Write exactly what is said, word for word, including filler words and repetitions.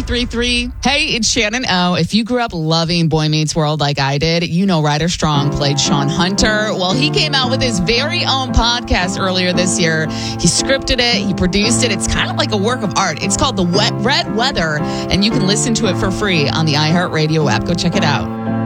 three three. Hey, it's Shannon O. If you grew up loving Boy Meets World like I did, you know Ryder Strong played Sean Hunter. Well, he came out with his very own podcast earlier this year. He scripted it. He produced it. It's kind of like a work of art. It's called The Wet Red Weather, and you can listen to it for free on the iHeartRadio app. Go check it out.